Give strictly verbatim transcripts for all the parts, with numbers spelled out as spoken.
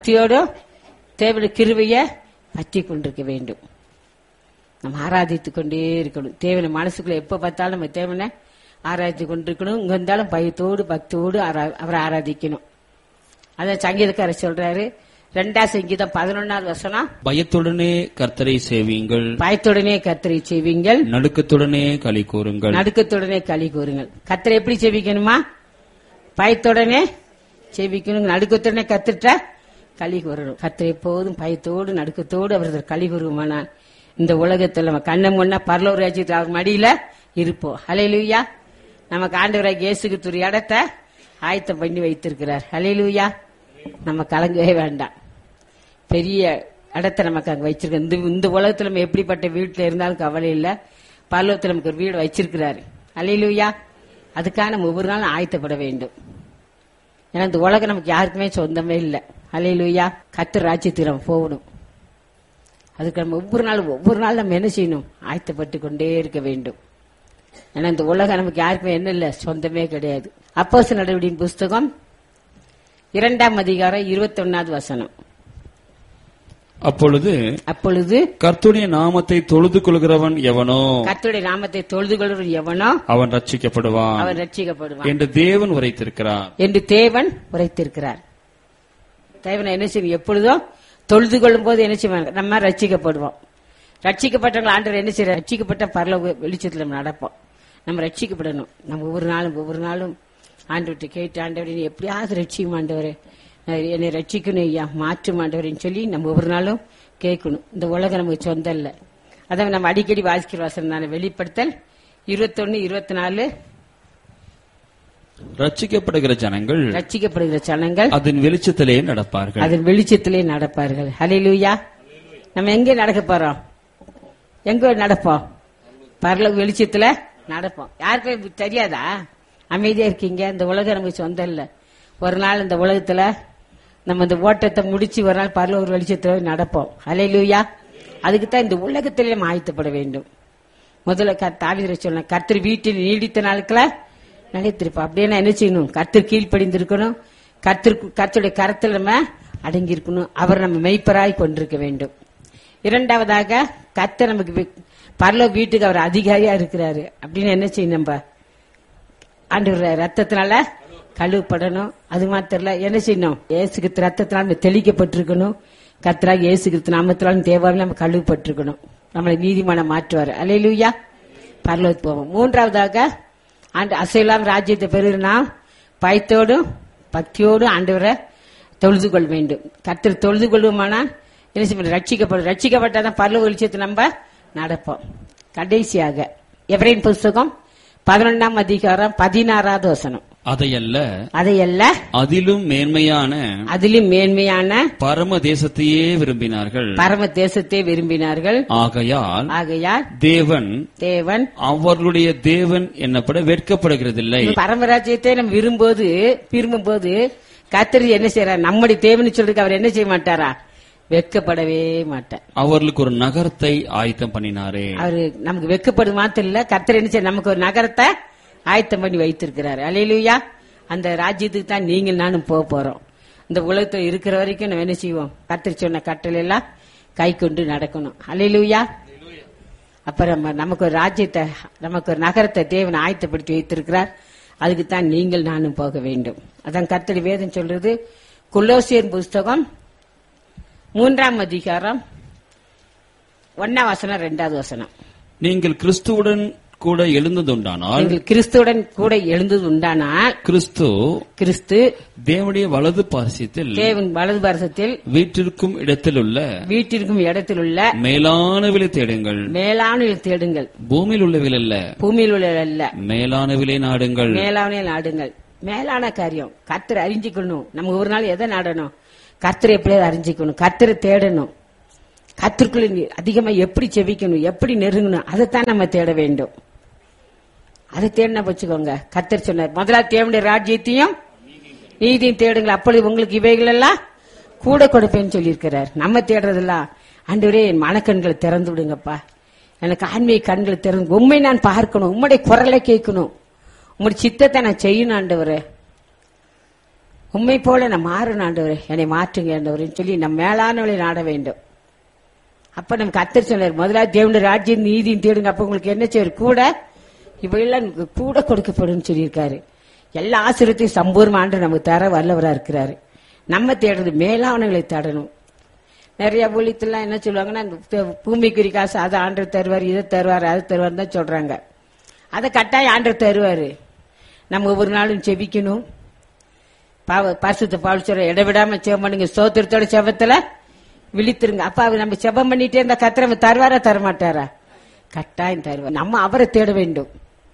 பக்தியோடும் தேவனுடைய கிருபையை பற்றி கொண்டிருக்க வேண்டும். நம்ம ஆராதித்துக் கொண்டே இருக்கணும். தேவனை மனசுக்குள்ள எப்ப பார்த்தாலும் நம்ம தேவனை ஆராதித்து கொண்டிருக்கணும். இங்க இருந்தாலும் பயத்தோடு பக்தியோடு அவரை ஆராதிக்கணும். அதான் சங்கீதக்காரர் சொல்றாரு, ரெண்டாம் சங்கீதம் பதினொன்னாவது வசனம், பயத்துடனே கர்த்தரை சேவியுங்கள், பயத்துடனே கர்த்தரை சேவியுங்கள், நடுக்கத்துடனே களி கூறுங்கள், நடுக்கத்துடனே களி கூறுங்கள். கர்த்தரை எப்படி சேவிக்கணுமா? பயத்துடனே சேவிக்கணும், நடுக்கத்துடனே கத்துட்டா களி கூறணும். கர்த்தரை எப்போதும் பயத்தோடு நடுக்கத்தோடு அவரது களி கூறுமானா இந்த உலகத்துல நம்ம கண்ணம் ஒன்னா பரலோக ராஜ்யத்தில் அவர் மடியில இருப்போம். ஹல்லேலூயா. நமக்கு ஆண்டவராகிய இயேசு கிறிஸ்து ஒரு இடத்தை ஆயத்தம் பண்ணி வைத்திருக்கிறார். ஹல்லேலூயா. நம்ம கலங்கவே வேண்டாம். பெரிய இடத்தை நமக்கு அங்க வச்சிருக்க. இந்த இந்த உலகத்துல நம்ம எப்படிப்பட்ட வீட்டுல இருந்தாலும் கவலை இல்ல. பரலோகத்துல நமக்கு ஒரு வீடு வச்சிருக்கிறாரு. ஹல்லேலூயா. அதுக்காக நம்ம ஒவ்வொரு நாளும் ஆயத்தப்பட வேண்டும். ஏன்னா இந்த உலகம் நமக்கு யாருக்குமே சொந்தமே இல்லை. ஹல்லேலூயா. கர்த்தர் ராஜ்யத்துக்கு நம்ம போகணும். அதுக்கு நம்ம ஒவ்வொரு நாளும் ஒவ்வொரு நாள் நம்ம என்ன செய்யணும்? ஆயத்தப்பட்டு கொண்டே இருக்க வேண்டும். ஏன்னா இந்த உலகம் நமக்கு யாருக்குமே என்ன இல்லை, சொந்தமே கிடையாது. அப்போஸ்தலர் நடவடிக்கையின் புஸ்தகம் இரண்டாம் அதிகாரம் இருபத்தி ஒன்னாவது வசனம். அப்பொழுது அப்பொழுது கர்த்தருடைய நாமத்தை தொழுது கொள்கிறவன் எவனோ, கர்த்தருடைய நாமத்தை தொழுது கொள்கிறவன் எவனோ அவன் ரட்சிக்கப்படுவான், அவன் ரட்சிக்கப்படுவான் என்று தேவன் உரைத்திருக்கிறார் என்று தேவன் உரைத்திருக்கிறார். தேவனை என்ன செய்யும்? எப்பொழுதும் தொழுது கொள்ளும் போது என்ன செய்வாங்க? நம்ம ரட்சிக்கப்படுவோம். ரட்சிக்கப்பட்டவங்க ஆண்டவர் என்ன செய்ய? ரட்சிக்கப்பட்ட பரலோக வெளிச்சத்தில் நம்ம நடப்போம். நம்ம ரட்சிக்கப்படணும். நம்ம ஒவ்வொரு நாளும் ஒவ்வொரு நாளும் ஆண்டவர்கிட்ட கேட்டு, ஆண்டவரை நீ எப்படியாவது ரட்சிக்கும் ஆண்டவரே, என்னை ரட்சிக்கணும் ஐயா, மாற்றும் ஆண்டவரேன்னு சொல்லி நம்ம ஒவ்வொரு நாளும் கேட்கணும். இந்த உலகம் நமக்கு சொந்தம் இல்லை. அதான் நம்ம அடிக்கடி வாசிக்கிற வசனம் தானே வெளிப்படுத்தல் இருபத்தொன்னு இருபத்தி நாலு. ரட்சிக்கப்படுகிற ஜனங்கள் ரட்சிக்கப்படுகிற ஜனங்கள் அதன் வெளிச்சத்திலே நடப்பார்கள், அதன் வெளிச்சத்திலே நடப்பார்கள். ஹல்லேலூயா. நம்ம எங்க நடக்க போறோம்? எங்க நடப்போம்? பரலோக வெளிச்சத்துல நடப்போம். யாருக்கும் தெரியாதா? அமைதியா இருக்கீங்க. இந்த உலகம் நமக்கு சொந்தம் இல்ல. ஒரு நாள் இந்த உலகத்துல நம்ம இந்த ஓட்டத்தை முடிச்சு ஒரு நாள் பரலோக வெளிச்சத்துல நடப்போம். ஹல்லேலூயா. அதுக்குத்தான் இந்த உலகத்திலே நம்ம ஆயத்தப்பட வேண்டும். முதல்ல தாவீது சொன்ன, கர்த்தர் வீட்டில் நீடித்த நாட்கள நிலைத்திருப்போம். அப்படியே என்ன செய்யணும்? கர்த்தர் கீழ்ப்படிந்திருக்கணும். கர்த்தர் கர்த்தருடைய கரத்தில் நம்ம அடங்கி இருக்கணும். அவர் நம்ம மெய்ப்பராய் கொண்டிருக்க வேண்டும். இரண்டாவதாக, கர்த்தர் நமக்கு பரலோக வீட்டுக்கு அவர் அதிகாரியா இருக்கிறாரு. அப்படின்னு என்ன செய்யணும்? நம்ம ஆண்டவர் ரத்தத்தினால கழுவப்படணும். அது மாத்திரம் இல்ல, என்ன செய்யணும்? இயேசு கிறிஸ்து ரத்தத்தினால தெளிக்கப்பட்டிருக்கணும். கர்த்தராக இயேசு கிறிஸ்து நாமத்தினாலும் தேவாவில் நம்ம கழுவப்பட்டிருக்கணும். நம்மளை நீதிமானம் மாற்றுவார். அல்லேலூயா. பரலோகத்துக்கு போவோம். மூன்றாவதாக, ஆண்டு அசைலாம் ராஜ்யத்தை பெறுனா பயத்தோடும் பக்தியோடும் ஆண்டவரை தொழுது கொள்ள வேண்டும். கர்த்தர் தொழுது கொள்வோமானா என்ன செய்ய? ரட்சிக்கப்படும். ரட்சிக்கப்பட்டாதான் பரலோக வெளிச்சத்தை நம்ம நடப்போம். கடைசியாக எபிரேயர் புஸ்தகம் பதினொன்றாம் அதிகாரம் பதினாறாவது வசனம். அதையல்ல அதையல்ல அதிலும் மேன்மையான அதிலும் மேன்மையான பரம தேசத்தையே விரும்பினார்கள், பரம தேசத்தை விரும்பினார்கள். ஆகையால் ஆகையால் தேவன் தேவன் அவர்களுடைய தேவன் என்னப்பட வெட்கப்படுகிறதில்லை. பரமராஜ்யத்தை நம்ம விரும்போது விரும்பும் போது கர்த்தர் என்ன செய்யறார்? நம்முடைய தேவன் சொல்றதுக்கு அவர் என்ன செய்ய மாட்டாரா? வெட்கப்படவே மாட்டார். அவர்களுக்கு ஒரு நகரத்தை ஆயத்தம் பண்ணினாரே. அவரு நமக்கு வெட்கப்படும் மாத்திரம் இல்ல, கர்த்தர் என்ன செய்ய? நமக்கு ஒரு நகரத்தை ஆயத்தம் பண்ணி வைத்திருக்கிறாரு. அல்லேலூயா. அந்த ராஜ்யத்துக்கு தான் நீங்கள் நானும் போக போறோம். இந்த உலகத்தில் இருக்கிற வரைக்கும் நம்ம என்ன செய்வோம்? கர்த்தர் சொன்ன கட்டளை எல்லாம் கை கொண்டு நடக்கணும். அல்லேலூயா. அப்புறம் நமக்கு ஒரு ராஜ்யத்தை, நமக்கு ஒரு நகரத்தை தேவன் ஆயத்தப்படுத்தி வைத்திருக்கிறார். அதுக்கு தான் நீங்கள் நானும் போக வேண்டும். அதான் கர்த்தர் வேதம் சொல்றது. கொலோசியர் புஸ்தகம் மூன்றாம் அதிகாரம் ஒன்னாம் வசனம் ரெண்டாவது வசனம். நீங்கள் கிறிஸ்துவுடன் கூட எழுந்ததுண்டானால் நீங்கள் கிறிஸ்துவுடன் கூட எழுந்தது உண்டானால் கிறிஸ்து கிறிஸ்து தேவனுடைய வலது பாரசத்தில் தேவன் வலது பாரசத்தில் வீட்டிற்கும் இடத்தில் உள்ள வீட்டிற்கும் இடத்தில் உள்ள மேலானவிலை தேடுங்கள். மேலானவிலை தேடுங்கள். பூமியில் உள்ளவில் அல்ல, பூமியில் உள்ள அல்ல, மேலானவிலை நாடுங்கள். மேலான நாடுங்கள். மேலான காரியம் கர்த்தரை அறிஞ்சிக்கணும். நம்ம ஒரு நாள் எதை நாடணும்? கர்த்தரை எப்படியாவது அறிஞ்சிக்கணும். கர்த்தரை தேடணும். கர்த்தருக்குள்ள அதிகமா எப்படி செவிக்கணும், எப்படி நெருங்கணும், அதைத்தான் நம்ம தேட வேண்டும். அதை தேடினா வச்சுக்கோங்க. கர்த்தர் சொன்னார், முதலாவது தேவனுடைய ராஜ்யத்தையும் நீதியும் தேடுங்கள், அப்பொழுது உங்களுக்கு இவைகள் எல்லாம் கூட கொடுப்பேன்னு சொல்லியிருக்கிறார். நம்ம தேடுறதெல்லாம், ஆண்டவரே என் மனக்கண்களை திறந்து விடுங்கப்பா, எனக்கு ஆன்மீக கண்களை திறந்து, உண்மை நான் பார்க்கணும், உம்முடைய குரலை கேட்கணும், உங்களுடைய சித்தத்தை நான் செய்யணும் ஆண்டவரே. உண்மை போல நான் மாறணும் ஆண்டவரே, என்னை மாற்றுங்க ஆண்டவரேன்னு சொல்லி நம்ம மேலானவளை நாட வேண்டும். அப்ப நம்ம கர்த்தர் சொன்னார், முதலாவது தேவனுடைய ராஜ்யம் நீதியும் தேடுங்க, அப்ப உங்களுக்கு என்ன செய்வார், கூட இவையெல்லாம் கூட கொடுக்கப்படும் சொல்லியிருக்காரு. எல்லா ஆசீர்வாதத்தையும் சம்பூர்ண ஆண்டு நமக்கு தர வல்லவரா இருக்கிறாரு. நம்ம தேடுறது மேலானவங்களை தேடணும். நிறைய ஊழியத்துலாம் என்ன சொல்லுவாங்கன்னா, பூமிக்குரிய காசு அதை ஆண்டவர் தருவார், இதை தருவார், அதை தருவார் தான் சொல்றாங்க. அதை கட்டாயம் ஆண்டவர் தருவாரு. நம்ம ஒவ்வொரு நாளும் செபிக்கணும். பரிசுத்த பவுல் சொல்ற, இடைவிடாம செபம் பண்ணுங்க, ஸ்தோத்திரத்தோட செபத்துல விழித்திருங்க. அப்ப அவர் நம்ம செபம் பண்ணிட்டே இருந்தா கர்த்தர் நம்ம தருவாரா தரமாட்டாரா? கட்டாயம் தருவார். நம்ம அவரை தேட வேண்டும்,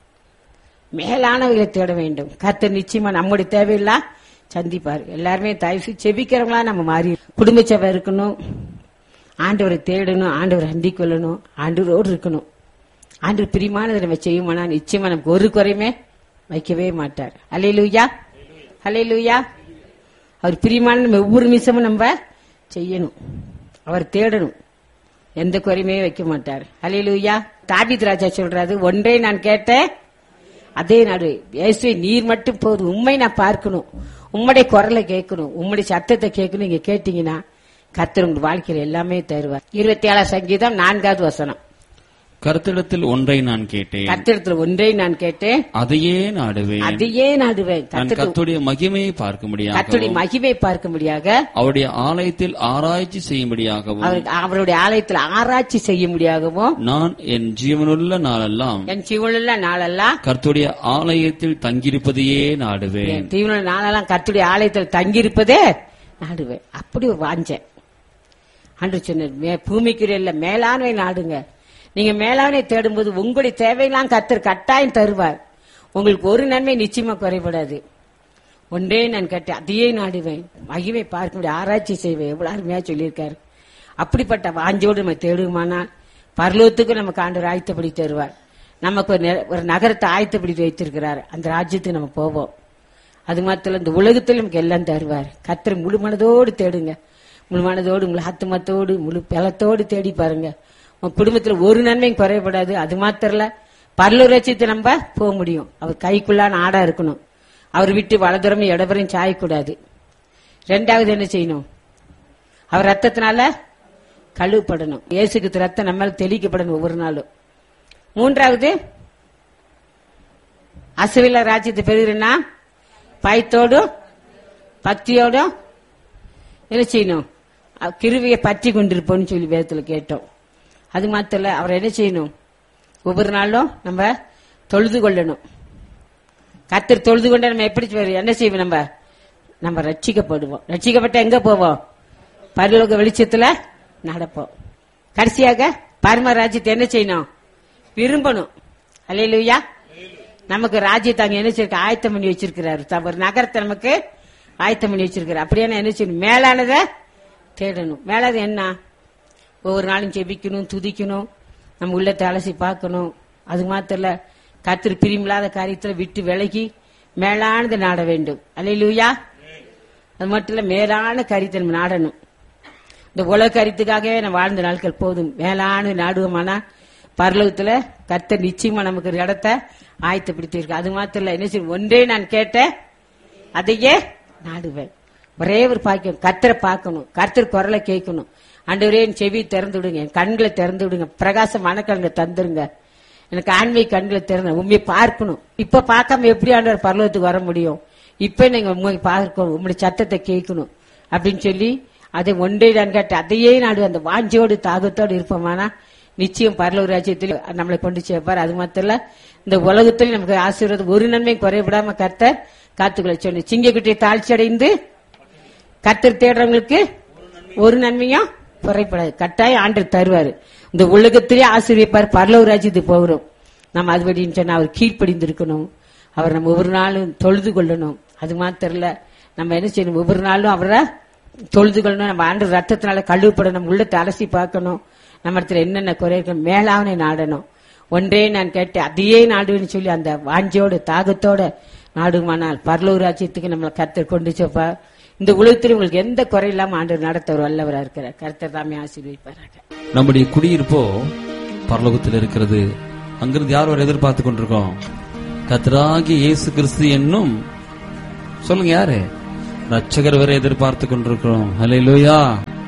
மேலானவர்களை தேட வேண்டும். கர்த்தர் நிச்சயமா நம்முடைய தேவையில்லாம் சந்திப்பார். எல்லாருமே தயவு செபிக்கிறவங்களா நம்ம மாறி குடும்ப சபை இருக்கணும், ஆண்டவரை தேடணும், ஆண்டவரை அண்டிக் கொள்ளணும், ஆண்டவரோடு இருக்கணும். ஆண்டவர் பிரியமானதை நம்ம செய்யுமானா நிச்சயமா நமக்கு ஒரு குறையுமே வைக்கவே மாட்டார். அல்லேலூயா, அல்லேலூயா. அவர் பிரியமான நம்ம ஒவ்வொரு நிமிஷமும் நம்ம செய்யணும், அவர் தேடணும், எந்த குறையுமே வைக்க மாட்டார். அல்லேலூயா. தாவீது ராஜா சொல்றாரு, ஒன்றே நான் கேட்டேன் அதே நாடு, இயேசுவே நீர் மட்டும் போதும், உண்மை நான் பார்க்கணும், உம்முடைய குரலை கேட்கணும், உம்முடைய சத்தத்தை கேட்கணும். நீங்க கேட்டீங்கன்னா கர்த்தர் உங்க வாழ்க்கையில எல்லாமே தருவார். இருபத்தி ஏழாம் சங்கீதம் நான்காவது வசனம். கர்த்தரிடத்தில் ஒன்றை நான் கேட்டேன், கர்த்தரிடத்தில் ஒன்றை நான் கேட்டேன், அதையே நாடுவேன், அதையே நாடுவேன். கர்த்தருடைய மகிமையை பார்க்க முடியாது, கர்த்தருடைய மகிமை பார்க்க முடியாக, அவருடைய ஆலயத்தில் ஆராய்ச்சி செய்யும்படியாகவும், அவருடைய ஆலயத்தில் ஆராய்ச்சி செய்ய முடியாகவும், நான் என் ஜீவனுள்ள நாளெல்லாம் என் ஜீவனுள்ள நாளெல்லாம் கர்த்தருடைய ஆலயத்தில் தங்கியிருப்பதையே நாடுவேன். ஜீவனுள்ள நாளெல்லாம் கர்த்தருடைய ஆலயத்தில் தங்கியிருப்பதே நாடுவேன். அப்படி ஒரு வாஞ்சேன். அன்று சொன்ன பூமிக்குரிய மேலானவை நாடுங்க. நீங்க மேலானவை தேடும்போது உங்களுடைய தேவையெல்லாம் கர்த்தர் கட்டாயம் தருவார். உங்களுக்கு ஒரு நன்மை நிச்சயமா குறைபடாது. ஒன்றே நான் கேட்டேன் அதையே நாடுவேன், மகிமை பார்க்க முடியும், ஆராய்ச்சி செய்வேன். எவ்வளவு அருமையா சொல்லியிருக்காரு. அப்படிப்பட்ட வாஞ்சோடு நம்ம தேடுமானால் பரலோகத்துக்கு நமக்கு ஆண்டவர் ஆயத்தப்படி தருவார். நமக்கு ஒரு நகரத்தை ஆயத்தப்படி வைத்திருக்கிறார். அந்த ராஜ்யத்துக்கு நம்ம போவோம். அது மாத்திரம் இந்த உலகத்தில் நமக்கு எல்லாம் தருவார். கர்த்தர் முழு மனதோடு தேடுங்க, முழு மனதோடு முழு ஆத்துமத்தோடு முழு பலத்தோடு தேடி பாருங்க. உங்க குடும்பத்தில் ஒரு நன்மையும் குறைபடாது. அது மாத்திரல பரலோக ராஜ்யத்தை நம்ம போக முடியும். அவர் கைக்குள்ளான ஆடா இருக்கணும். அவர் விட்டு வலதுறமும் இடவரையும் சாயக்கூடாது. ரெண்டாவது என்ன செய்யணும், அவர் ரத்தத்தினால கழுவப்படணும். இயேசுக்கு ரத்தம் நம்ம தெளிக்கப்படணும் ஒவ்வொரு நாளும். மூன்றாவது அசுவில ராஜ்யத்தை பெறுகிறேன்னா பயத்தோடும் பக்தியோடும் என்ன செய்யணும், கிருவியை பற்றி கொண்டிருப்போம்னு சொல்லி வேதத்துல கேட்டோம். அது மாத்திர அவர் என்ன செய்யணும், ஒவ்வொரு நாளும் நம்ம தொழுது கொள்ளணும். கர்த்தர் தொழுது கொண்ட நம்ம எப்படி என்ன செய்வோம், நம்ம நம்ம ரட்சிக்கப்படுவோம். ரட்சிக்கப்பட்ட எங்க போவோம், பரலோக வெளிச்சத்துல நடப்போம். கடைசியாக பரம ராஜ்யத்தை என்ன செய்யணும், விரும்பணும். அல்லேலூயா. நமக்கு ராஜ்யத்தை அங்க என்ன செய்ய ஆயத்தம் பண்ணி வச்சிருக்கிறாரு. ஒரு நகரத்தை நமக்கு ஆயத்தம் பண்ணி வச்சிருக்கிறார். அப்படியே என்ன செய்யணும், மேலானதை தேடணும். மேலானது என்ன, ஒவ்வொரு நாளும் ஜெபிக்கணும், துதிக்கணும், நம்ம உள்ளத்தை அலசி பார்க்கணும். அது மாத்திர கர்த்தர் பிரியமில்லாத காரியத்துல விட்டு விலகி மேலானதை நாட வேண்டும். அல்லேலூயா. அது மட்டும் இல்ல, மேலான காரியத்தை நம்ம நாடணும். இந்த உலக காரியத்துக்காகவே நம்ம வாழ்ந்த நாட்கள் போதும். மேலான நாடுவோமானா பரலோகத்துல கர்த்தர் நிச்சயமா நமக்கு ஒரு இடத்தை ஆயத்தப்படுத்தியிருக்கு. அது மாத்திரம் இல்ல, என்ன செய்யும், ஒன்றே நான் கேட்டேன் அதையே நாடுவேன். ஒரே ஒரு பாக்கியம், கர்த்தரை பார்க்கணும், கர்த்தர் குரலை கேட்கணும். ஆண்டவரே என் செவி திறந்து விடுங்க, என் கண்களை திறந்து விடுங்க, பிரகாச மனக்கண்களை தந்துருங்க, எனக்கு ஆன்மீக கண்களை திறந்த உண்மையை பார்க்கணும். இப்ப பார்க்காம எப்படி ஆண்டவர் பரலோகத்துக்கு வர முடியும்? இப்ப நீங்க உண்மை பார்க்கணும், உங்களுடைய சத்தத்தை கேட்கணும் அப்படின்னு சொல்லி அதை ஒன்றே நான் கேட்டு அதையே நாடு அந்த வாஞ்சியோடு தாகத்தோடு இருப்போமானா நிச்சயம் பரலோக ராஜ்யத்தில் நம்மளை கொண்டு சேர்ப்பார். அது மாத்திர இந்த உலகத்தில் நமக்கு ஆசீர்வாதம் ஒரு நன்மையும் குறைவிடாம கர்த்தர் காத்துக்களை சொல்லி சிங்கக்குட்டியை தாழ்ச்சி அடைந்து கர்த்தர் தேடுறவங்களுக்கு ஒரு நன்மையும் குறைப்படாது. கட்டாயம் ஆண்டவர் தருவாரு. இந்த உலகத்திலே ஆசீர்வதிப்பார். பரலோக ராஜ்யத்துக்கு போகிறோம் நம்ம அதுபடின்னு சொன்னா அவர் கீழ்ப்படிந்திருக்கணும். அவர் நம்ம ஒவ்வொரு நாளும் தொழுது கொள்ளணும். அது மாத்திரம் இல்ல, நம்ம என்ன செய்யணும், ஒவ்வொரு நாளும் அவரை தொழுது கொள்ளணும். நம்ம ஆண்டு ரத்தத்தினால கழுவப்படணும், உள்ளத்தை அலசி பார்க்கணும், நம்ம இடத்துல என்னென்ன குறை இருக்கு, மேலாவனை நாடணும். ஒன்றே நான் கேட்டு அதையே நாடுன்னு சொல்லி அந்த வாஞ்சியோட தாகத்தோட நாடுமானால் பரலோக ராஜ்யத்துக்கு நம்மளை கர்த்தர் கொண்டு சேர்ப்பார். இந்த உலகத்தில் உங்களுக்கு எந்த குறை இல்லாம ஆண்டவர் நடத்த வல்லவராக இருக்கிறார். கர்த்தர் தாமே ஆசீர்வதிப்பாராக. நம்முடைய குடியிருப்போ பரலோகத்தில் இருக்கிறது. அங்கிருந்து யார் வரை எதிர்பார்த்து கொண்டிருக்கோம்? கர்த்தராகிய இயேசு கிறிஸ்து என்னும் சொல்லுங்க, யாரு? ரட்சகர் வரை எதிர்பார்த்து கொண்டிருக்கிறோம். ஹல்லேலூயா.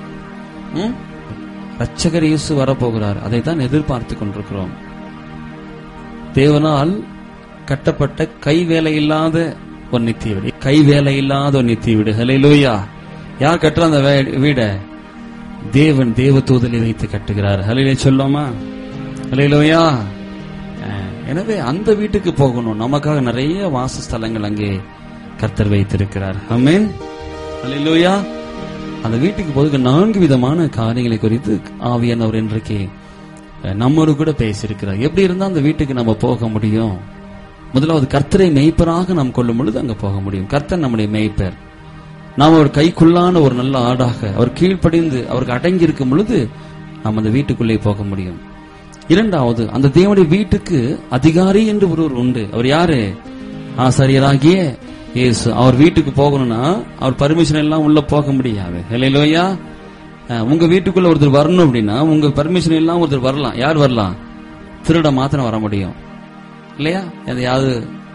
ரட்சகர் இயேசு வரப்போகிறார், அதை தான் எதிர்பார்த்து கொண்டிருக்கிறோம். தேவனால் கட்டப்பட்ட கை வேலை இல்லாத ஒரு நித்திய வீடு, கை வேலை இல்லாத ஒரு நித்திய வீடு. ஹல்லேலூயா. யார் கட்டுற அந்த வீட? தேவன் தேவ தூதலை வைத்து கட்டுகிறார். ஹல்லேலூயா சொல்லாமா? ஹல்லேலூயா. எனவே அந்த வீட்டுக்கு போகணும். நமக்காக நிறைய வாசஸ்தலங்கள் அங்கே கர்த்தர் வைத்திருக்கிறார். ஆமென். ஹல்லேலூயா. அந்த வீட்டுக்கு போதுக்கு நான்கு விதமான காரியங்களை குறித்து ஆவியானவர் இன்றைக்கு நம்மோடு கூட பேசியிருக்கிறார். எப்படி இருந்தா அந்த வீட்டுக்கு நம்ம போக முடியும்? முதலாவது, கர்த்தரை மேய்ப்பராக நாம் கொள்ளும் பொழுது அங்க போக முடியும். கர்த்தர் நம்முடைய மேய்ப்பர். நாம் அவர் கைக்குள்ளான ஒரு நல்ல ஆடாக அவர் கீழ்ப்படிந்து அவருக்கு அடங்கி இருக்கும் பொழுது நாம் அந்த வீட்டுக்குள்ளே போக முடியும். இரண்டாவது, அந்த தேவனுடைய வீட்டுக்கு அதிகாரி என்று ஒருவர் உண்டு. அவர் யாரு? ஆசாரியராகிய இயேசு. அவர் வீட்டுக்கு போகணும்னா அவர் பர்மிஷன் எல்லாம் உள்ள போக முடியாது. ஹல்லேலூயா. உங்க வீட்டுக்குள்ள ஒருத்தர் வரணும் அப்படின்னா உங்க பர்மிஷன் எல்லாம் ஒருத்தர் வரலாம். யார் வரலாம்? திருட மாத்திரம் வர முடியும் இல்லையா? எதையாவது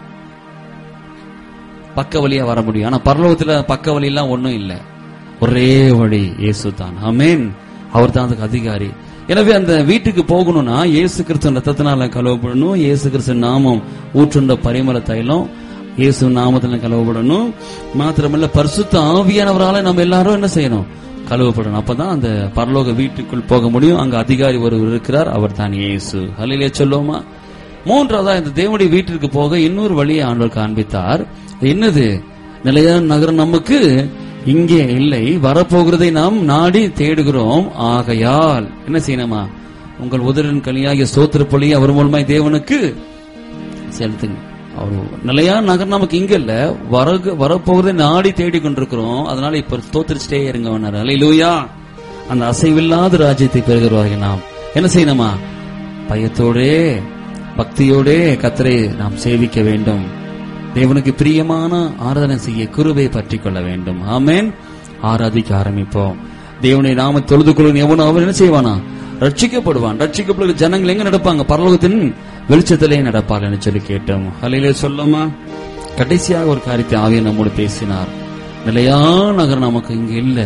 பக்க வழியா வர முடியும். ஆனா பரலோகத்துல பக்க வழி எல்லாம் ஒண்ணும் இல்ல. ஒரே வழி இயேசு தான். ஆமென். அவர் தான் அதுக்கு அதிகாரி. எனவே அந்த வீட்டுக்கு போகணும்னா இயேசு கிறிஸ்து ரத்தத்தினால கழுவப்படணும். இயேசு கிறிஸ்து நாமம் ஊற்றுண்ட பரிமள தைலம் இயேசு நாமத்துல கழுவப்படணும். மாத்திரமல்ல பரிசுத்த ஆவியானவரால நம்ம எல்லாரும் என்ன செய்யணும்? கழுவப்படணும். அப்பதான் அந்த பரலோக வீட்டுக்குள் போக முடியும். அங்க அதிகாரி ஒருவர் இருக்கிறார், அவர் தான் இயேசு. ஹல்லேலூயா சொல்லுவோமா? மூன்றாவதா, இந்த தேவனுடைய வீட்டிற்கு போக இன்னொரு வழியை ஆண்டவர் காண்பித்தார். என்னது? நிலையான நகரம் நமக்கு இங்கே இல்லை, வரப்போகிறதை நாம் நாடி தேடுகிறோம். ஆகையால் என்ன செய்யணுமா? உங்கள் உதரின் கனியாகிய ஸ்தோத்திர பலியை அவர் மூலமாய் தேவனுக்கு செலுத்துங்க. அவர் நிலையான நகரம் நமக்கு இங்க இல்ல, வர வரப்போகிறதை நாடி தேடி கொண்டிருக்கிறோம். அதனால இப்ப ஸ்தோத்திரிச்சிட்டே இருங்க. ஹல்லேலூயா. அந்த அசைவில்லாத ராஜ்யத்தை பெறுகிறவர்கள் நாம் என்ன செய்யணுமா? பயத்தோடே பக்தியோடே கர்த்தரை நாம் சேவிக்க வேண்டும். தேவனுக்கு பிரியமான ஆராதனை செய்ய கிருபையை பற்றி கொள்ள வேண்டும். ஆமென். ஆராதிக்க ஆரம்பிப்போம். தேவனை நாம தொழுது கொள்ளும் எவனோ அவன் என்ன செய்வானா? ரட்சிக்கப்படுவான். ரட்சிக்கப்படுகிற ஜனங்கள் எங்க நடப்பாங்க? பரலோகத்தின் வெளிச்சத்திலே நடப்பார் என்று சொல்லி கேட்டோம். ஹல்லேலூயா சொல்லுமா? கடைசியாக ஒரு காரியத்தை ஆவியானவர் நம்மோடு பேசினார். நிலையான நகரம் நமக்கு இங்க இல்ல.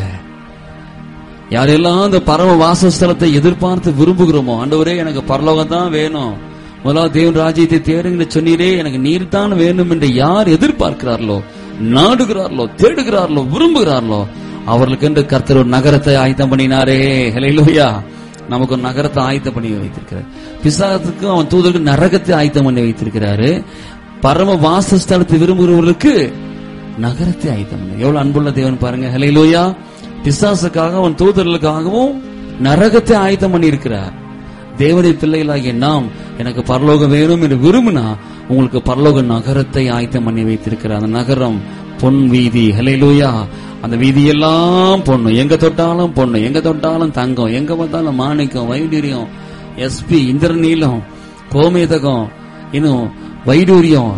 யாரெல்லாம் அந்த பரம வாசஸ்தலத்தை எதிர்பார்த்து விரும்புகிறோமோ, ஆண்டவரே எனக்கு பரலோகம் தான் வேணும், முதலாவது தேவன் ராஜ்யத்தை தேடுங்க சொன்னீரே, எனக்கு நீர் தான் வேணும் என்று யார் எதிர்பார்க்கிறார்களோ, நாடுகிறார்களோ, தேடுகிறார்களோ, விரும்புகிறார்களோ, அவர்களுக்கு என்று கர்த்தர் ஒரு நகரத்தை ஆயத்தம் பண்ணினாரே. ஹல்லேலூயா. நமக்கு ஒரு நகரத்தை ஆயத்தம் பண்ணி வைத்திருக்கிறார். பிசாசுக்கு அவன் தூதருக்கு நரகத்தை ஆயத்தம் பண்ணி வைத்திருக்கிறாரு. பரம வாசஸ்தலத்தை விரும்புகிறவர்களுக்கு நகரத்தை ஆயத்தம் பண்ணி. எவ்வளவு அன்புள்ள தேவன் பாருங்க. ஹல்லேலூயா. பிசாசுக்காக அவன் தூதர்களுக்காகவும் நரகத்தை ஆயத்தம் பண்ணி இருக்கிறார். தேவனுடைய பிள்ளைகளாகிய நாம் எனக்கு பரலோகம் வேணும் என்று விரும்பினா உங்களுக்கு பரலோக நகரத்தை ஆயத்தம் பண்ணி வைத்திருக்கிறார். அந்த நகரம் பொன் வீதி. ஹல்லேலூயா. அந்த வீதியெல்லாம் பொண்ணு, எங்க தொட்டாலும் பொண்ணு, எங்க தொட்டாலும் தங்கம், எங்க பார்த்தாலும் மாணிக்கம், வைடூரியம், எஸ்பி, இந்திரநீலம், கோமேதகம், இன்னும் வைடூரியம்,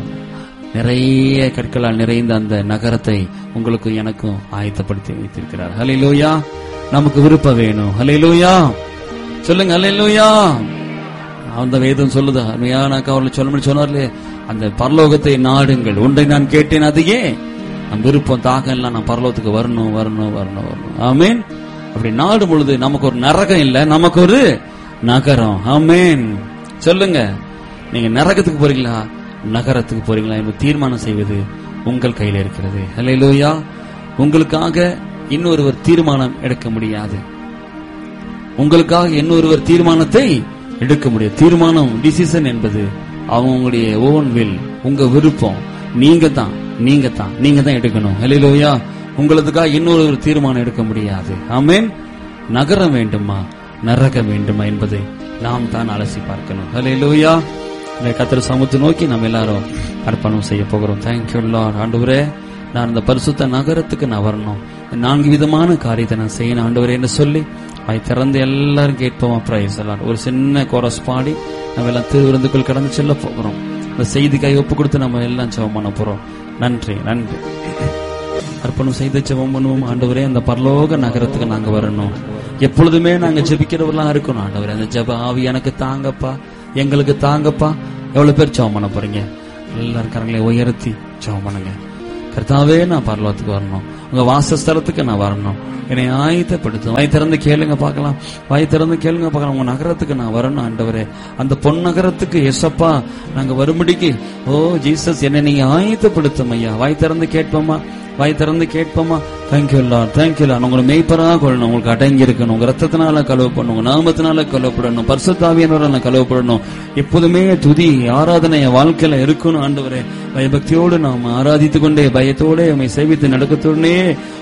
நிறைய கற்களால் நிறைந்த அந்த நகரத்தை உங்களுக்கு எனக்கும் ஆயத்தப்படுத்தி வைத்திருக்கிறார். ஹல்லேலூயா. நமக்கு விருப்பம் வேணும். ஹல்லேலூயா சொல்லுங்க. ஹல்லேலூயா. அந்த வேதம் சொல்லுதா? அவர்கள் சொல்ல சொன்னார்லே, அந்த பரலோகத்தை நாடுங்கள், ஒன்றை நான் கேட்டேன், அதையே நம் விருப்பம் தாகம் எல்லாம் நான் பரலோகத்துக்கு வரணும் வரணும் வரணும் வரணும். ஆமேன். அப்படி நாடும் பொழுது நமக்கு ஒரு நரகம் இல்ல, நமக்கு ஒரு நகரம். ஆமேன். சொல்லுங்க, நீங்க நரகத்துக்கு போறீங்களா நகரத்துக்கு போறீங்களா என்று தீர்மானம் செய்வது உங்கள் கையில இருக்கிறது. ஹல்லேலூயா. உங்களுக்காக இன்னொருவர் தீர்மானம் எடுக்க முடியாது. உங்களுக்காக இன்னொருவர் தீர்மானத்தை எடுக்க முடியாது. தீர்மானம், டிசிஷன் என்பது அவங்களுடைய ஓன் வில், உங்க விருப்பம். நீங்க தான் நீங்க தான் நீங்க தான் எடுக்கணும். ஹல்லேலூயா. உங்களுக்காக இன்னொரு தீர்மானம் எடுக்க முடியாது. ஆமென். நகரம் வேண்டுமா நரகம் வேண்டுமா என்பதை நாம் தான் அலசி பார்க்கணும். ஹல்லேலூயா. இந்த கர்த்தர் சமூகத்தை நோக்கி நம்ம எல்லாரும் அர்ப்பணம் செய்ய போகிறோம். Thank you Lord. ஆண்டவரே, நான் இந்த பரிசுத்த நகரத்துக்கு நான் வரணும், நான்கு விதமான காரியத்தை நான் செய்யணும் ஆண்டவரே என்று சொல்லி அதை திறந்து எல்லாரும் கேட்போமா? பிரைஸ் எல்லாம் ஒரு சின்ன கோரஸ் பாடி நம்ம எல்லாம் திருவிருந்துக்குள் கடந்து செல்ல போகிறோம். இந்த செய்திக்காய் ஒப்பு கொடுத்து நம்ம எல்லாம் ஜெபம் பண்ண போறோம். நன்றி நன்றி. அர்ப்பணம் செய்து ஜெபம் பண்ணுவோம். ஆண்டவரே, அந்த பரலோக நகரத்துக்கு நாங்க வரணும். எப்பொழுதுமே நாங்க ஜெபிக்கிறவர்களா இருக்கணும். ஆண்டவரே, அந்த ஜெப ஆவி எனக்கு தாங்கப்பா, எங்களுக்கு தாங்கப்பா. எவ்வளவு பேர் ஜெபம் பண்ண போறீங்க? எல்லாரும் கரங்களை உயர்த்தி ஜெபம் பண்ணுங்க. கர்த்தாவே, நான் பரலோகத்துக்கு வரணும், உங்க வாசஸ்தலத்துக்கு நான் வரணும், என்னை ஆயத்தப்படுத்தும். வாய் திறந்து கேளுங்க பார்க்கலாம், வாய் திறந்து கேளுங்க பார்க்கலாம். உங்க நகரத்துக்கு நான் வரணும் ஆண்டவரே, அந்த பொன் நகரத்துக்கு எசப்பா நாங்க வரும்படிக்கு ஓ ஜீசஸ் என்னை நீங்க ஆயத்தப்படுத்தும் ஐயா. வாய் திறந்து கேட்போமா, வாய் திறந்து கேட்போமா. Thank you Lord, thank you Lord. உங்களை மெய்ப்பராக கொள்ளணும், உங்களுக்கு அடங்கி இருக்கணும், உங்க ரத்தத்தினால கழுவப்படணும், உங்க நாமத்தினால கழுவப்படணும், பரிசுத்த ஆவியானவரால கழுவப்படணும். எப்போதுமே துதி ஆராதனை வாழ்க்கையில இருக்கணும் ஆண்டவரே. பயபக்தியோடு நாம் ஆராதித்துக் கொண்டே, பயத்தோட உண்மை சேவித்து நடக்கத்தோடனே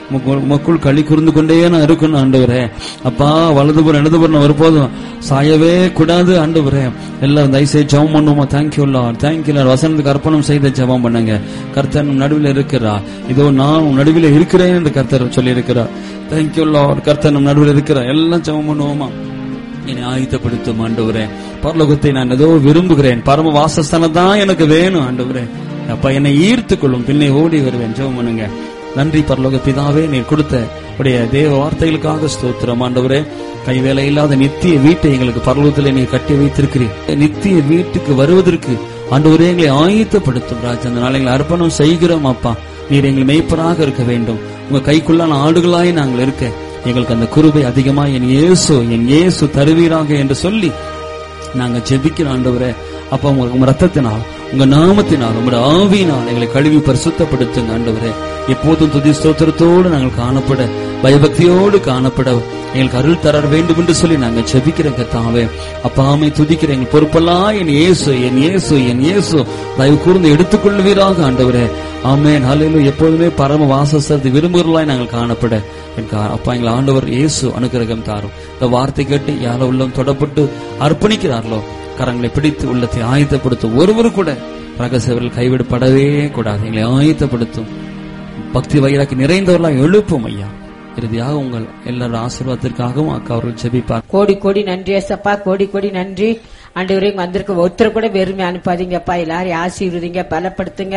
மக்கள் களி கூர்ந்து கொண்டே நான் இருக்கணும் ஆண்டவரே. அப்பா வலதுபுறம் இடதுபுறம் ஒருபோதும் சாயவே கூடாது ஆண்டவரே. எல்லாரும் தயவுசெய்து ஜெபம் பண்ணுவோமா. Thank you Lord, thank you Lord. வசனத்துக்கு அர்ப்பணம் செய்த ஜெபம் பண்ணுங்க. கர்த்தர் நடுவில் இருக்கிறார், இதோ நான் நடுவில் இருக்கிறேன் என்று கர்த்தர் சொல்லி இருக்கிறார். Thank you Lord. கர்த்தர் நம் நடுவில் இருக்கிறார். எல்லாம் ஜெபம் பண்ணுவோமா. என்னை ஆயத்தப்படுத்தும் ஆண்டவரே. பரலோகத்தை நான் ஏதோ விரும்புகிறேன், பரம வாசஸ்தானம் தான் எனக்கு வேணும் ஆண்டவரே. அப்பா என்னை ஈர்த்து கொள்ளும், பின்னே ஓடி வருவேன். ஜெபம் பண்ணுங்க. நன்றி பரலோக பிதாவே, நீர் கொடுத்த உடைய தேவ வார்த்தைகளுக்காக ஸ்தோத்திரம் ஆண்டவரே. கைவேலை இல்லாத நித்திய வீட்டை எங்களுக்கு பரலோகத்திலே நீர் கட்டி வைத்திருக்கிறீர். நித்திய வீட்டுக்கு வருவதற்கு ஆண்டவரே எங்களை ஆயத்தப்படுத்தும் ராஜா. அந்த நாளை எங்களை அர்ப்பணம் செய்கிறோம் அப்பா. நீர் எங்கள் மேய்ப்பராக இருக்க வேண்டும், உங்க கைக்குள்ளான ஆடுகளாய் நாங்கள் இருக்க எங்களுக்கு அந்த கிருபை அதிகமாக என் இயேசு என் இயேசு தருவீராக என்று சொல்லி நாங்க ஜெபிக்கிறோம் ஆண்டவரே. அப்ப உங்க ரத்தத்தினால், உங்க நாமத்தினால், உங்களுடைய ஆவியினால் எங்களை கழுவி பரிசுத்தப்படுத்துங்க ஆண்டவரே. எப்போதும் துதி ஸ்தோத்திரத்தோடு நாங்கள் காணப்பட, பயபக்தியோடு காணப்பட எங்களுக்கு அருள் தர வேண்டும் என்று சொல்லி நாங்க ஜெபிக்கிற கர்த்தாவே. அப்பாமை துதிக்கிற எங்கள் பொறுப்பெல்லாம் என் இயேசு என் இயேசு என் இயேசு தயவு கூர்ந்து எடுத்துக்கொள்வீராக ஆண்டவரே. ஆமென், ஹல்லேலூயா. எப்போதுமே பரம வாசஸ்தலத்தை விரும்புகிறவர்களாய் நாங்கள் காணப்பட அப்பா எங்கள் ஆண்டவர் இயேசு அனுக்கிரகம் தாரும். இந்த வார்த்தை கேட்டு யாரோ உள்ளம் தொடப்பட்டு அர்ப்பணிக்கிறார்களோ கரங்களை பிடித்து உள்ளத்தை ஆயத்தப்படுத்தும். ஒருவரு கூட ரகசியவர்கள் கைவிடப்படவே கூடாது. எங்களை ஆயத்தப்படுத்தும், பக்தி வைராக்கி நிறைந்தவர்களாக எழுப்பும் ஐயா. இறுதியாக உங்கள் எல்லாரும் ஆசீர்வாதத்திற்காகவும் அக்கா அவர்கள் ஜெபிப்பார். கோடி கோடி நன்றி ஏசப்பா, கோடி கோடி நன்றி ஆண்டவரே. வந்திருக்க ஒருத்தர் கூட வெறுமை அனுப்பாதீங்கப்பா, எல்லாரையும் ஆசீர்வதிங்க, பலப்படுத்துங்க,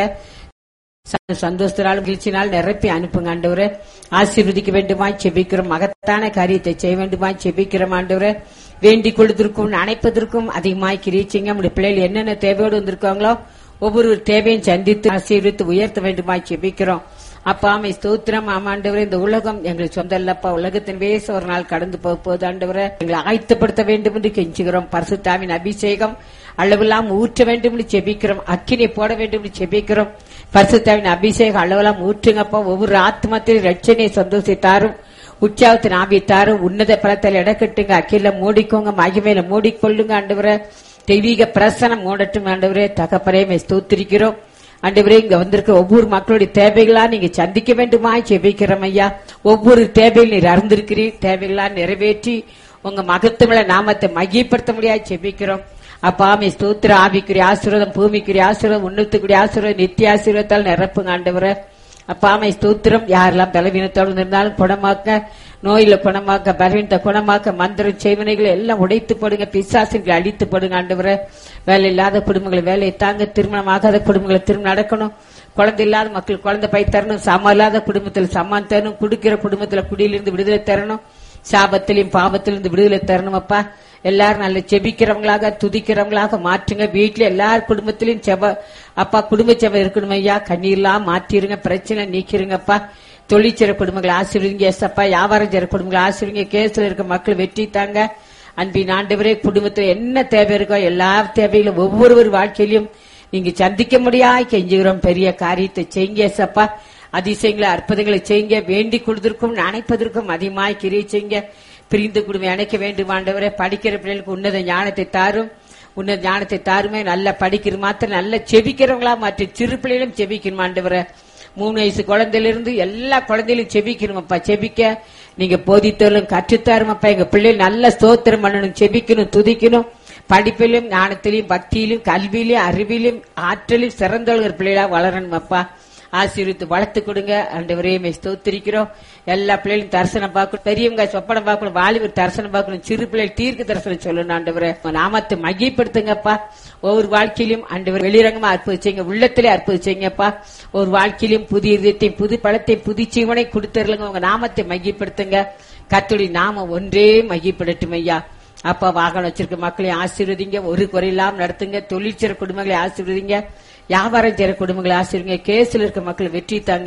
சந்தோஷத்தினால் மகிழ்ச்சினால் நிரப்பி அனுப்புங்க ஆண்டவரே. ஆசீர்வதிக்க வேண்டுமாய் செபிக்கிறோம், மகத்தான காரியத்தை செய்ய வேண்டுமாய் செபிக்கிறோம் ஆண்டவரே. வேண்டிக் கொள்வதற்கும் அணைப்பதற்கும் அதிகமாய் கிரீச்சிங்க. நம்முடைய பிள்ளைகள் என்னென்ன தேவையோடு வந்திருக்காங்களோ ஒவ்வொரு தேவையும் சந்தித்து ஆசீர்வித்து உயர்த்த வேண்டுமாய் செபிக்கிறோம். அப்பா அமை ஸ்தோத்திரம். ஆமாண்டவரே, இந்த உலகம் எங்களுக்கு சொந்த இல்லப்பா, உலகத்தின் வேச ஒரு நாள் கடந்து போக போது ஆண்டவரே எங்களை ஆயத்தப்படுத்த வேண்டும் என்று கெஞ்சுகிறோம். பரிசுத்தாவின் அபிஷேகம் அளவெல்லாம் ஊற்ற வேண்டும் என்று செபிக்கிறோம், அக்கினை போட வேண்டும் என்று செபிக்கிறோம். பரிசுத்தாவின் அபிஷேகம் அளவெல்லாம் ஊற்றுங்கப்பா. ஒவ்வொரு ஆத்மத்தின் ரட்சனை சந்தோஷித்தாரும் உற்சாகத்தின் ஆவித்தாரும் உன்னத பலத்தில் இடக்கட்டுங்க, அக்கில மூடிக்கோங்க, மகிமையில மூடிக்கொள்ளுங்க ஆண்டவரே. தெய்வீக பிரசனம் மூடட்டும் ஆண்டவரே. தகப்பனே ஸ்தோத்திரிக்கிறோம் ஆண்டவரே. இங்க வந்திருக்க ஒவ்வொரு மக்களுடைய தேவைகளா நீங்க சந்திக்க வேண்டுமா ஜெபிக்கிறோம் ஐயா. ஒவ்வொரு தேவையில் நீர் அறிந்திருக்கிறீர், தேவைகளா நிறைவேற்றி உங்க மகத்துவ நாமத்தை மகிப்படுத்த முடியாது ஜெபிக்கிறோம். அப்பாமே ஸ்தோத்திர. ஆவிக்குரிய ஆசீர்வாதம், பூமிக்குரிய ஆசீர்வாதம், உன்னத்துக்குரிய ஆசீர்வாதம், நித்திய ஆசீர்வாதத்தால் நிரப்புங்க ஆண்டவரே. அப்பாமை ஸ்தோத்திரம். யாரெல்லாம் பலவீனத்தோடு இருந்தாலும் குணமாக்க, நோயில குணமாக்க, பலவீனத்தை குணமாக்க, மந்திரம் செய்வனைகளை எல்லாம் உடைத்து போடுங்க, பிசாசுகளை அழித்து போடுங்க ஆண்டவரே. வேலை இல்லாத குடும்பங்களை வேலையை தாங்க, திருமணம் ஆகாத குடும்பங்களை திருமணம் நடக்கணும், குழந்தை இல்லாத மக்கள் குழந்தை பை தரணும், சம இல்லாத குடும்பத்தில் சமான் தரணும், குடிக்கிற குடும்பத்துல குடியிலிருந்து விடுதலை தரணும், சாபத்திலையும் பாவத்திலிருந்து விடுதலை தரணும். அப்பா எல்லாரும் நல்ல செபிக்கிறவங்களாக துதிக்கிறவங்களாக மாற்றுங்க. வீட்டுல எல்லார் குடும்பத்திலும் செப அப்பா குடும்ப செபம் இருக்கணும் ஐயா. கண்ணீர்லாம் மாற்றிருங்க, பிரச்சனை நீக்கிருங்கப்பா. தொழிற்சிற குடும்பங்களை ஆசீர்வதிங்க ஏசப்பா. வியாபாரம் செய்ற குடும்பங்களை ஆசீர்வதிங்க. கேஸ்ல இருக்க மக்கள் வெற்றி தாங்க. அன்பின் ஆண்டவரே, குடும்பத்துல என்ன தேவை இருக்கோ எல்லா தேவையிலும் ஒவ்வொருவர் வாழ்க்கையிலும் நீங்க சந்திக்க முடியாது கெஞ்சுகிறோம். பெரிய காரியத்தை செய்யுங்க ஏசப்பா. அதிசயங்களை அற்புதங்களை செய்யுங்க. வேண்டிக் கொள்வதற்கும் நினைப்பதற்கும் அதிகமாய் கிரியை செய்யுங்க. பிரிந்து குடும்பம் இணைக்க வேண்டும் ஆண்டவரே. படிக்கிற பிள்ளைகளுக்கு உன்னத ஞானத்தை தாரும், உன்னத ஞானத்தை தாருமே. நல்லா படிக்கிற மாத்திரம் நல்ல செபிக்கிறவங்களா மாற்றி சிறு பிள்ளைகளும் செபிக்கணும் ஆண்டவரே. மூணு வயசு குழந்தையிலிருந்து எல்லா குழந்தையிலும் செபிக்கணுமப்பா. செபிக்க நீங்க போதித்தலும் கற்றுத்தாருமப்பா. எங்க பிள்ளைகள் நல்ல ஸ்தோத்திரம் பண்ணணும், செபிக்கணும், துதிக்கணும். படிப்பிலும் ஞானத்திலும் பக்தியிலும் கல்வியிலும் அறிவிலும் ஆற்றலும் சிறந்தவர்கள் பிள்ளைகளா வளரணும் அப்பா. ஆசீர்வித்து வளர்த்து கொடுங்க ஆண்டவரே. ஸ்தோத்திரிக்கிறோம். எல்லா பிள்ளைகளும் தரிசனம் பார்க்கணும், பெரியவங்க சொப்பனம் பார்க்கணும், வாலிபர் தரிசனம் பார்க்கணும், சிறு பிள்ளைகள் தீர்க்க தரிசனம் சொல்லணும் ஆண்டவரே. நாமத்தை மகிப்படுத்துங்கப்பா. ஒவ்வொரு வாழ்க்கையிலும் ஆண்டவர் வெளிரங்கமா அற்புதிச்சீங்க, உள்ளத்திலே அற்புதிச்சீங்கப்பா. ஒரு வாழ்க்கையிலும் புதிய இதயத்தையும் புது பழத்தையும் புது ஜீவனை கொடுத்துருங்க. உங்க நாமத்தை மகிப்படுத்துங்க. கர்த்தருடைய நாமம் ஒன்றே மகிப்படட்டும் ஐயா. அப்பா வாகனம் வச்சிருக்க மக்களையும் ஆசீர்வதிங்க, ஒரு குறையில்லாம நடத்துங்க. தொழிற்சிற குடும்பங்களை ஆசீர்வதிங்க, வியாபாரம் செய்யற குடும்பங்களை ஆசீர்வதிங்க. கேஸ்ல இருக்க மக்களை வெற்றி தாங்க.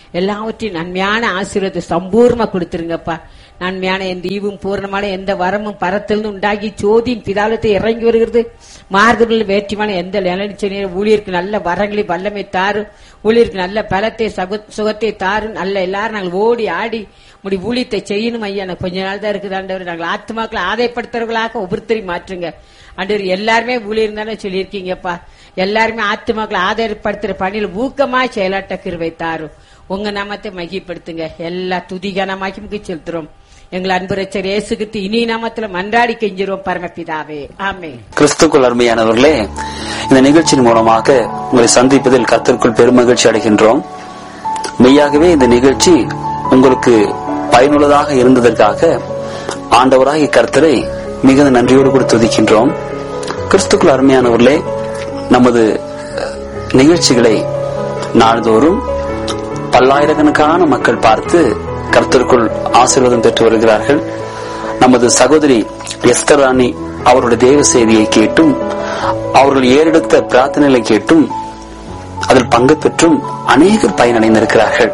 எல்லாவற்றையும் நன்மையான ஆசீர்வாதத்தை சம்பூர்ணமா கொடுத்துருங்கப்பா. நன்மையான எந்த ஈவும் பூர்ணமான எந்த வரமும் பரத்திலிருந்து உண்டாகி சோதியின் பிதாலத்தை இறங்கி வருகிறது. மார்க்கத்தில் வேற்றுமான எந்த நிலைச்சனி ஊழியருக்கு நல்ல வரங்களை வல்லமை தாரும். ஊழியருக்கு நல்ல பலத்தை சுகத்தை தாரும். நல்ல எல்லாரும் நாங்கள் ஓடி ஆடி முடி ஊழியத்தை செய்யணும் ஐயா. எனக்கு கொஞ்ச நாள் தான் இருக்குது ஆண்டவர். நாங்கள் ஆத்மாக்களை ஆதாயப்படுத்துறவர்களாக ஒவ்வொருத்தரையும் மாற்றுங்க ஆண்டவர். எல்லாருமே ஊழியர் தானே சொல்லியிருக்கீங்கப்பா. எல்லாருமே ஆத்மாக்களை ஆதாயப்படுத்துற பணியில் ஊக்கமா செயலாட்ட கிருபை தாரும். உங்க நாமத்தை மகிப்படுத்துங்க. எல்லா துதிகனமாக்கி முக்கி செலுத்துறோம் எங்கள் அன்பு ரட்சகர் இயேசு கிறிஸ்து இனி நாமத்துல மன்றாடி கெஞ்சிரோம் பரமபிதாவே, ஆமென். கிறிஸ்துக்குள் அருமையானவர்களே, இந்த நிகழ்ச்சியின் மூலமாக உங்களை சந்திப்பதில் கர்த்தருக்குள் பெருமகிழ்ச்சி அடைகின்றோம். மெய்யாகவே இந்த நிகழ்ச்சி உங்களுக்கு பயனுள்ளதாக இருந்ததற்காக ஆண்டவராகிய கர்த்தரை மிகுந்த நன்றியோடு கூட துதிக்கின்றோம். கிறிஸ்துக்குள் அருமையானவர்களே, நமது நிகழ்ச்சிகளை நாள்தோறும் பல்லாயிரக்கணக்கான மக்கள் பார்த்து கர்த்தருக்குள் ஆசீர்வாதம் பெற்று வருகிறார்கள். நமது சகோதரி எஸ்தர் ராணி அவருடைய தேவ செய்தியை கேட்டும் அவர்கள் ஏறெடுத்த பிரார்த்தனைகளை கேட்டும் அதில் பங்கு பெற்றும் அநேகர் பயனடைந்திருக்கிறார்கள்.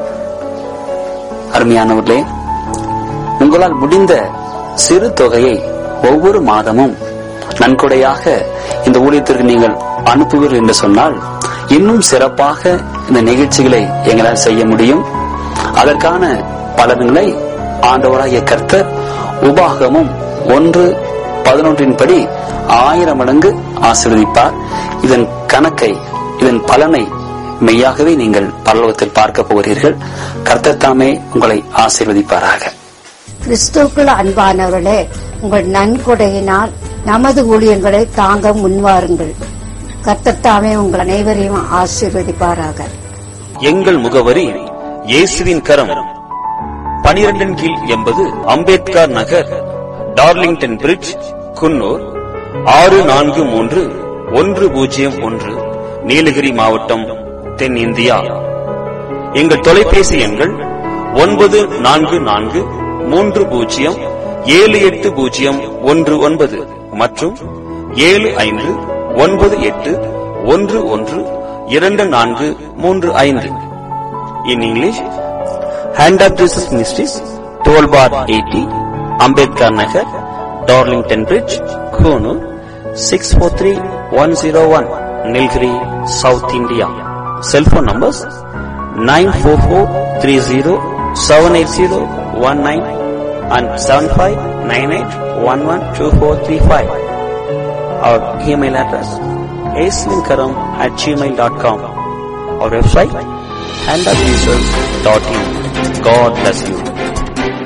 அருமையானவர்களே, உங்களால் முடிந்த சிறு தொகையை ஒவ்வொரு மாதமும் நன்கொடையாக இந்த ஊழியத்திற்கு நீங்கள் அனுப்புவீர்கள் என்று சொன்னால் இன்னும் சிறப்பாக இந்த நிகழ்ச்சிகளை எங்களால் செய்ய முடியும். அதற்கான பலன்களை ஆண்டவராகிய கர்த்தர் உபாகமும் ஒன்று பதினொன்றின் படி ஆயிரம் மடங்கு ஆசீர்வதிப்பார். இதன் கணக்கை இதன் பலனை மெய்யாகவே நீங்கள் பரலோகத்தில் பார்க்க போகிறீர்கள். கர்த்தர் தாமே உங்களை ஆசீர்வதிப்பாராக. கிறிஸ்துவுக்குள் அன்பானவர்களே, உங்கள் நன்கொடையினால் நமது ஊழியங்களை தாங்க முன்வாருங்கள். கர்த்தர் தாமே உங்கள் அனைவரையும் ஆசீர்வதிப்பாராக. எங்கள் முகவரி இயேசுவின் கரம், பனிரெண்டின் கீழ் எண்பது அம்பேத்கர் நகர், டார்லிங்டன் பிரிட்ஜ், குன்னூர் ஆறு நான்கு மூன்று ஒன்று பூஜ்ஜியம் ஒன்று, நீலகிரி மாவட்டம், தென் இந்தியா. எங்கள் தொலைபேசி எண்கள் ஒன்பது நான்கு நான்கு மூன்று பூஜ்ஜியம் ஏழு எட்டு பூஜ்ஜியம் ஒன்று ஒன்பது மற்றும் ஏழு ஐந்து ஒன்பது எட்டு ஒன்று ஒன்று இரண்டு நான்கு மூன்று ஐந்து. In English, hand of Jesus ministries, twelve bar eighty, Ambedkar Nagar, Darlington bridge, Coonoor six four three one zero one, Nilgiri, south India. Cellphone numbers nine four four three zero seven eight zero one nine and seven five nine eight one one two four three five. Our email address aislinkaram at gmail dot com. Our website hand of jesus dot in. God bless you.